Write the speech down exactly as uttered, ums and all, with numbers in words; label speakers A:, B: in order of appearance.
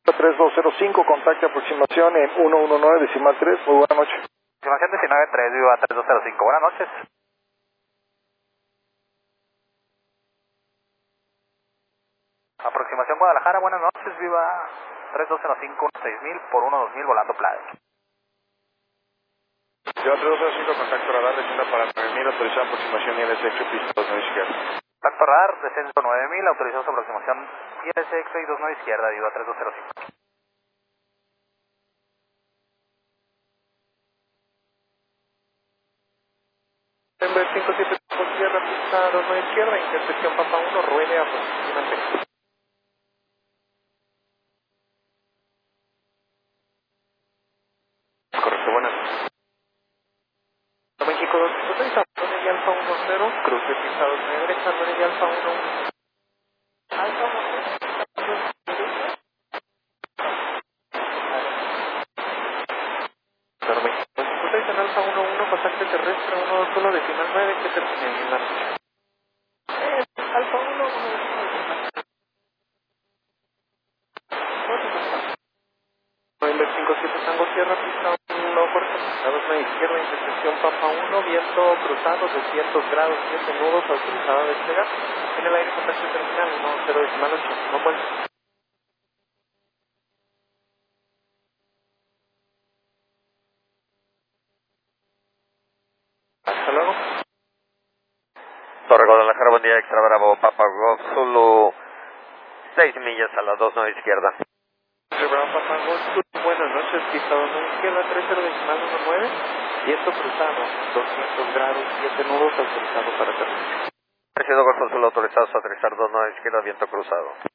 A: tres dos cero cinco, contacto aproximación en ciento diecinueve, decimal tres, muy buenas noches.
B: Aproximación diecinueve tres, Viva tres dos cero cinco, buenas noches. Aproximación Guadalajara, buenas noches, Viva tres dos cero cinco, seis mil por uno dos mil volando Playa.
A: Viva tres dos cero cinco, contacto radar, descienda para nueve mil, autorizada aproximación I L S X, pista dos nueve izquierda.
B: Contacto radar, descenso nueve mil, autorizado su aproximación I L S X y dos nueve izquierda, Viva tres dos cero cinco.
A: Denver cinco siete cinco, tierra, pista dos nueve izquierda, intersección Papa uno, ruede aproximadamente. Correcto, buenas noches. México dos cinco seis, Antonio y Alfa uno cero, cruce pista dos nueve derecha, Antonio y Alfa uno uno. Alfa uno cero. México dos cinco seis, en Alfa uno uno, contacto terrestre uno dos uno, decimal nueve, que termine en la noche. Eh, Alfa uno uno. November cinco siete, Tango Sierra, pista uno, corto, a dos nueve izquierda, intersección Papa uno, viento cruzado, doscientos grados, siete nudos, autorizado a despegar. En el aire, contacto terminal, uno cero decimal ocho, no vuelve. Hasta luego.
B: Torre Guadalajara, buen día, extra bravo, Papa Golf, solo seis millas a la dos nueve izquierda.
A: Bravo, Papa Golf, buenas noches, pista dos nueve izquierda, tres cero decimal uno nueve, viento cruzado, doscientos grados, siete nudos, autorizado para aterrizar.
B: Presidio Golfo Solo, autorizados a aterrizar dos nueve izquierda, viento cruzado.